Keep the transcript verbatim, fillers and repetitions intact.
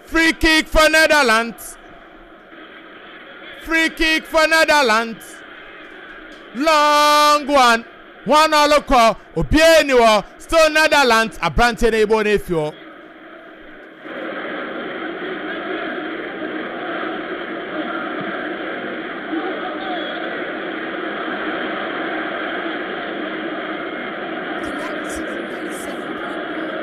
Free kick for Netherlands. Free kick for Netherlands. Long one. One all call. Obieni wo. Still Netherlands. A branch enable if you.